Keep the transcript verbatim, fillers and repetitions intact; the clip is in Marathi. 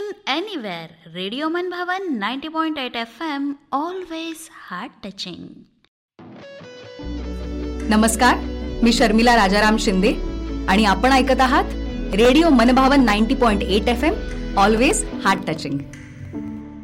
anywhere. Radio Manbhavan ninety point eight F M, always heart touching. नमस्कार, मी शर्मिला राजाराम शिंदे आणि आपण ऐकत आहात रेडिओ मनभावन ninety point eight F M, always heart touching.